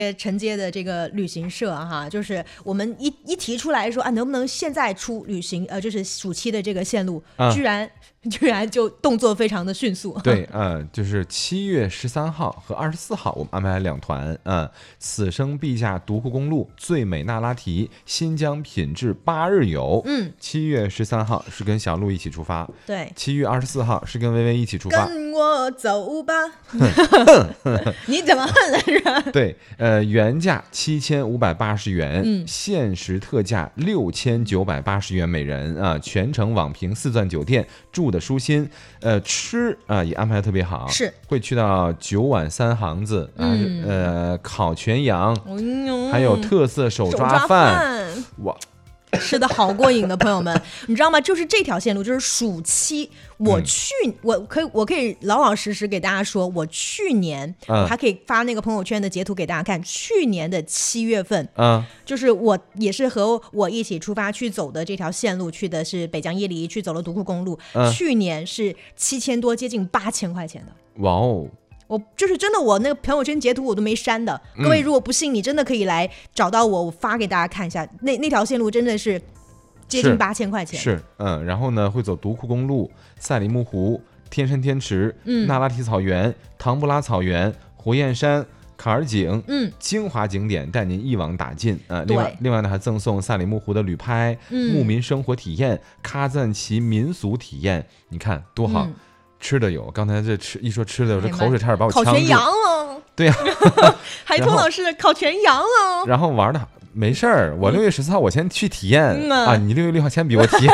承接的这个旅行社哈，就是我们一提出来说啊，能不能现在出旅行就是暑期的这个线路，居然就动作非常的迅速。 对，就是7月13号和24号，我们安排了2团，此生必驾独库公路、最美那拉提、新疆品质8日游。7月13号是跟小鹿一起出发， 对 ，7月24号是跟薇薇一起出发。 跟我走吧，你怎么恨了是吧？ 对，原价7580元，限时特价6980元每人啊，全程网评4钻酒店，住的舒心，吃也安排的特别好， 是会去到9碗3行子烤全羊，还有特色手抓饭，哇！ 吃的好过瘾的朋友们，你知道吗？就是这条线路，就是暑期，我可以老老实实给大家说，我去年我还可以发那个朋友圈的截图给大家看，去年的7月份，就是我也是和我一起出发去走的这条线路，去的是北疆耶犁，去走了独库公路，去年是7000多，接近8000块钱的。 哇哦！ 我就是真的，我那个朋友圈截图我都没删的。各位如果不信，你真的可以来找到我，我发给大家看一下。那条线路真的是接近8000块钱。 是，然后呢会走独库公路、赛里木湖、天山天池、那拉提草原、唐布拉草原、火焰山、卡尔井，精华景点带您一网打尽啊！另外呢还赠送赛里木湖的旅拍、牧民生活体验、喀赞其民俗体验，你看多好。吃的有，刚才一说吃的，我这口水差点把我呛住。 烤全羊了， 对呀， 海通老师烤全羊了。 然后玩的没事儿，我6月14号我先去体验你6月6号先比我体验，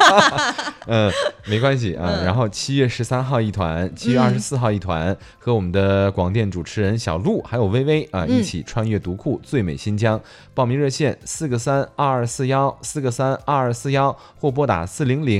没关系啊。然后7月13号一团，7月24号一团，和我们的广电主持人小鹿还有薇薇一起穿越独库最美新疆。报名热线4个32241，4个32241，或拨打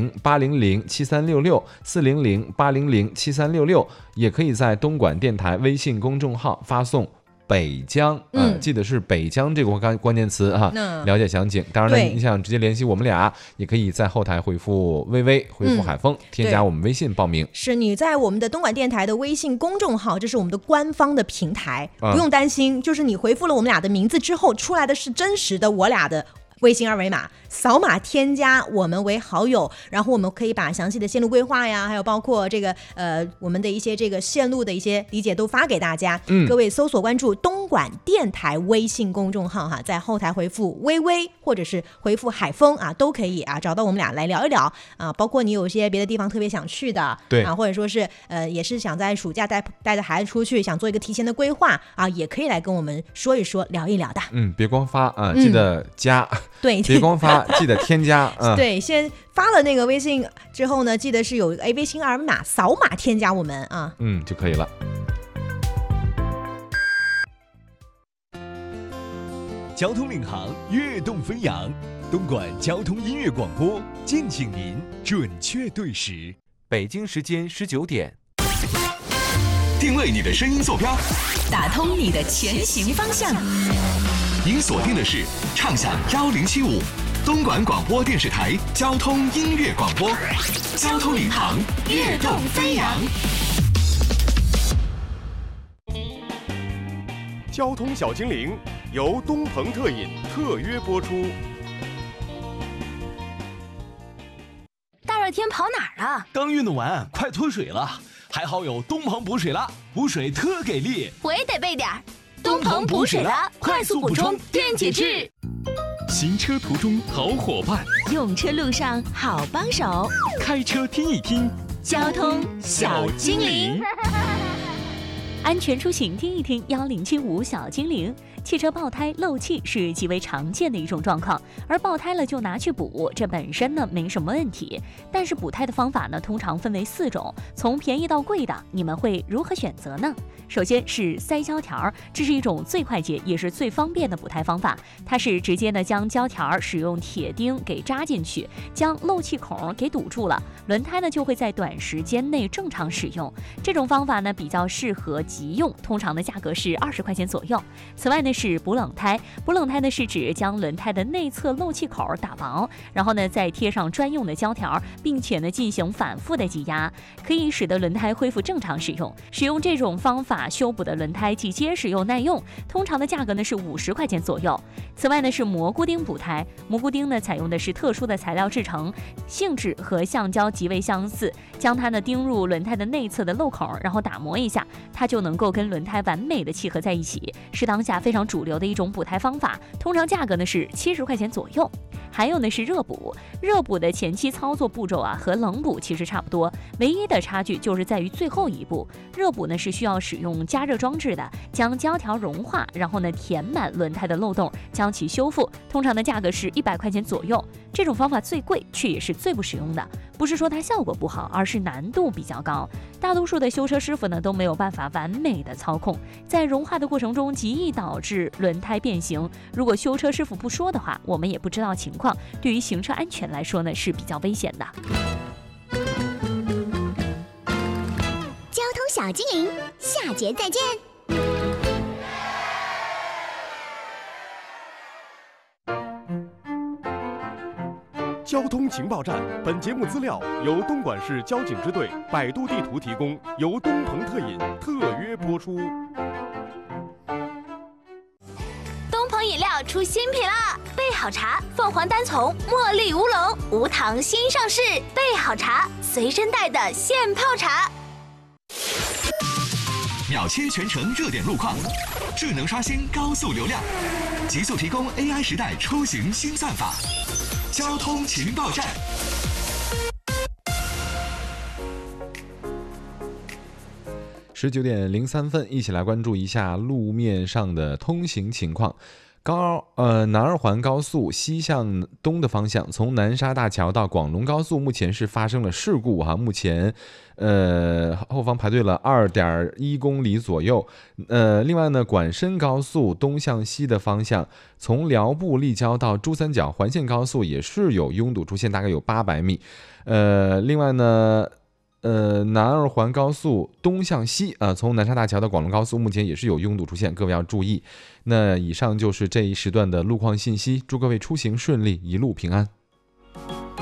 400-800-7366，400-800-7366，也可以在东莞电台微信公众号发送北疆，记得是北疆这个关键词哈，了解详情。当然了，你想直接联系我们俩，也可以在后台回复微微，回复海峰，添加我们微信报名。 是你在我们的东莞电台的微信公众号，这是我们的官方的平台，不用担心，就是你回复了我们俩的名字之后，出来的是真实的我俩的微信二维码，扫码添加我们为好友，然后我们可以把详细的线路规划呀，还有包括这个我们的一些这个线路的一些理解都发给大家。各位搜索关注东莞电台微信公众号哈，在后台回复微微或者是回复海峰都可以找到我们俩来聊一聊包括你有一些别的地方特别想去的， 对或者说是也是想在暑假带着孩子出去，想做一个提前的规划也可以来跟我们说一说，聊一聊的。 别光发记得加。 对， 别光发，记得添加。 对，先发了那个微信之后呢，记得是有微信二维码，扫码添加我们就可以了。 交通领航，跃动飞扬，东莞交通音乐广播，敬请您准确对时。 北京时间19点， 定位你的声音坐标， 打通你的前行方向。 您锁定的是畅享1075东莞广播电视台交通音乐广播，交通领航，跃动飞扬。 交通小精灵由东鹏特饮特约播出。 大热天跑哪儿了？ 刚运动完，快脱水了。还好有东鹏补水了，补水特给力。 我也得备点儿。东鹏补水了，快速补充电解质。 行车途中好伙伴， 用车路上好帮手。 开车听一听， 交通小精灵。 安全出行听一听1075小精灵。汽车爆胎漏气是极为常见的一种状况，而爆胎了就拿去补，这本身呢没什么问题。但是补胎的方法呢，通常分为4种，从便宜到贵的，你们会如何选择呢？首先是塞胶条，这是一种最快捷也是最方便的补胎方法。它是直接呢将胶条使用铁钉给扎进去，将漏气孔给堵住了，轮胎呢就会在短时间内正常使用。这种方法呢比较适合急用，通常的价格是20块钱左右。此外呢是补冷胎，补冷胎呢是指将轮胎的内侧漏气口打薄，然后呢再贴上专用的胶条，并且呢进行反复的挤压，可以使得轮胎恢复正常使用。使用这种方法修补的轮胎既结实又耐用，通常的价格呢是50块钱左右。此外呢是蘑菇钉补胎，蘑菇钉呢采用的是特殊的材料制成，性质和橡胶极为相似，将它呢钉入轮胎的内侧的漏口，然后打磨一下，它就能够跟轮胎完美的契合在一起，是当下非常主流的一种补胎方法，通常价格呢是70块钱左右。还有呢是热补，热补的前期操作步骤和冷补其实差不多，唯一的差距就是在于最后一步。热补呢是需要使用加热装置的，将胶条融化，然后呢填满轮胎的漏洞，将其修复，通常的价格是100块钱左右。这种方法最贵，却也是最不实用的，不是说它效果不好，而是难度比较高。大多数的修车师傅呢都没有办法完美的操控，在融化的过程中极易导致轮胎变形。如果修车师傅不说的话，我们也不知道情况，对于行车安全来说呢是比较危险的。 交通小精灵，下节再见。 交通情报站，本节目资料由东莞市交警支队百度地图提供，由东鹏特饮特约播出。 东鹏饮料出新品啦！备好茶，凤凰单丛茉莉乌龙无糖新上市，备好茶，随身带的现泡茶。 秒切全程热点路况，智能刷新高速流量，极速提供 AI 时代出行新算法。交通情报站。 19点03分，一起来关注一下路面上的通行情况。南二环高速西向东的方向，从南沙大桥到广龙高速，目前是发生了事故目前后方排队了2.1公里左右。另外呢，广深高速东向西的方向，从辽埠立交到珠三角环线高速也是有拥堵出现，大概有800米。另外呢，南二环高速东向西从南沙大桥到广龙高速目前也是有拥堵出现，各位要注意。那以上就是这一时段的路况信息，祝各位出行顺利，一路平安。